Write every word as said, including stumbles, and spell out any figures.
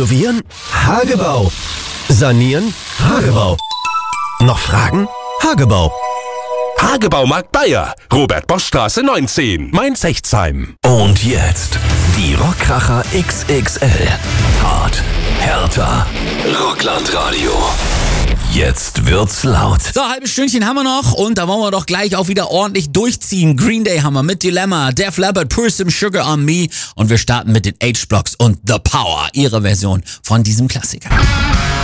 Renovieren? Hagebau. Sanieren? Hagebau. Noch Fragen? Hagebau. Hagebaumarkt Bayer, Robert-Bosch-Straße neunzehn, Mainz-Hechtsheim. Und jetzt die Rockkracher X X L. Hart, härter, Rocklandradio. Jetzt wird's laut. So, halbes Stündchen haben wir noch und da wollen wir doch gleich auch wieder ordentlich durchziehen. Green Day haben wir mit Dilemma, Def Leppard, Pour Some Sugar on Me und wir starten mit den H-Blocks und The Power, ihre Version von diesem Klassiker.